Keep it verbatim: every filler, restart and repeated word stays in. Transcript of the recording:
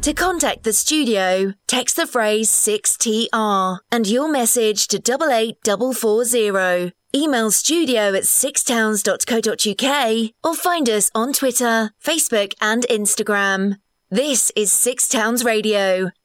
To contact the studio, text the phrase six T R and your message to double eight four four zero. Email studio at sixtowns dot co dot uk or find us on Twitter, Facebook and Instagram. This is Six Towns Radio,